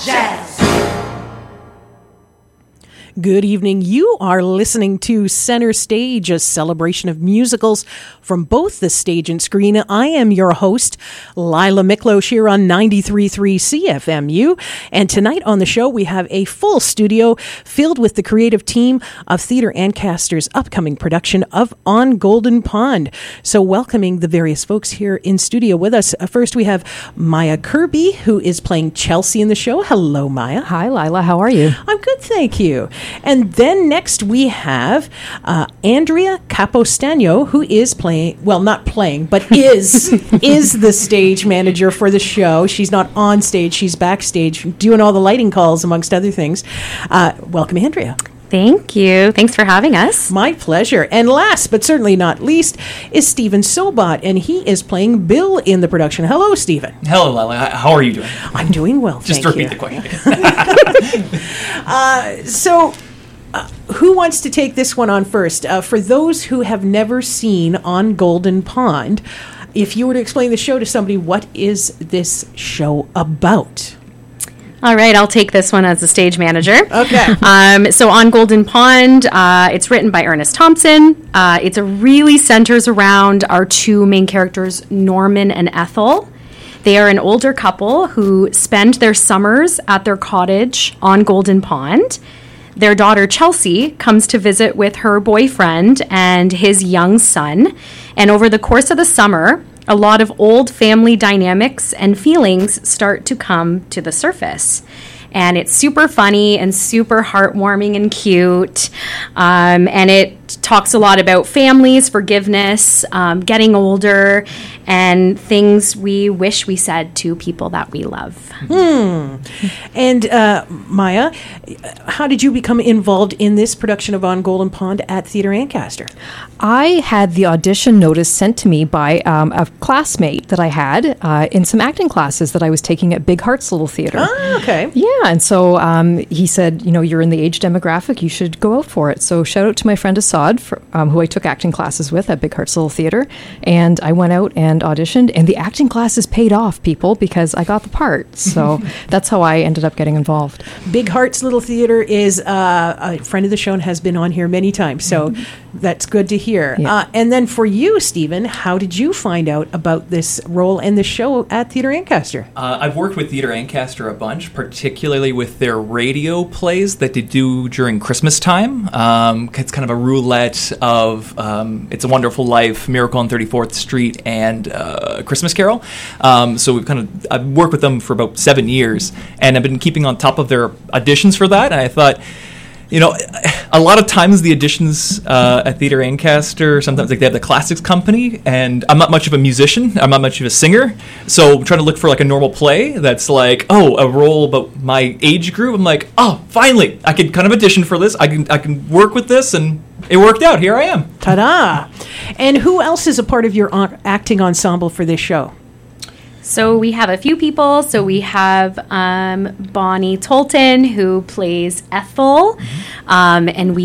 Jazz. Good evening. You are listening to Center Stage, a celebration of musicals from both the stage and screen. I am your host, Lila Miklos, here on 93.3 CFMU. And tonight on the show, we have a full studio filled with the creative team of Theatre Ancaster's upcoming production of On Golden Pond. So welcoming the various folks here in studio with us. First, we have Maya Kirby, who is playing Chelsea in the show. Hello, Maya. Hi, Lila. How are you? I'm good, thank you. And then next we have Andrea Capostano, who is playing, well, not playing, but is the stage manager for the show. She's not on stage, she's backstage doing all the lighting calls, amongst other things. Welcome, Andrea. Thank you. Thanks for having us. My pleasure. And last, but certainly not least, is Stephen Sobot, and he is playing Bill in the production. Hello, Stephen. Hello, Lila. How are you doing? I'm doing well, Just thank repeat you. the question. Who wants to take this one on first? For those who have never seen On Golden Pond, if you were to explain the show to somebody, what is this show about? All right, I'll take this one as the stage manager. Okay. So On Golden Pond, it's written by Ernest Thompson. It really centers around our two main characters, Norman and Ethel. They are an older couple who spend their summers at their cottage on Golden Pond. Their daughter, Chelsea, comes to visit with her boyfriend and his young son. And over the course of the summer, a lot of old family dynamics and feelings start to come to the surface. And it's super funny and super heartwarming and cute. And it talks a lot about families, forgiveness, getting older, and things we wish we said to people that we love. And Maya, how did you become involved in this production of On Golden Pond at Theatre Ancaster? I had the audition notice sent to me by a classmate that I had in some acting classes that I was taking at Big Hearts Little Theatre. Oh, okay. Yeah, and so he said, you know, you're in the age demographic, you should go out for it. So shout out to my friend Assad, who I took acting classes with at Big Hearts Little Theatre. And I went out and auditioned, and the acting classes paid off, people, because I got the part. So that's how I ended up getting involved. Big Hearts Little Theatre is a friend of the show and has been on here many times, so that's good to hear. Yeah. And then for you, Stephen, how did you find out about this role and the show at Theatre Ancaster? I've worked with Theatre Ancaster a bunch, particularly with their radio plays that they do during Christmas time. It's kind of a roulette of It's a Wonderful Life, Miracle on 34th Street, and Christmas Carol. So I've worked with them for about 7 years, and I've been keeping on top of their auditions for that, and I thought, you know, a lot of times the auditions at Theatre Ancaster, sometimes they have the classics company, and I'm not much of a musician, I'm not much of a singer, so I'm trying to look for like a normal play that's like, oh, a role about my age group. I'm like, oh, finally, I can kind of audition for this, I can work with this, and it worked out. Here I am. Ta-da! And who else is a part of your acting ensemble for this show? So we have a few people. So we have Bonnie Tolton, who plays Ethel, and we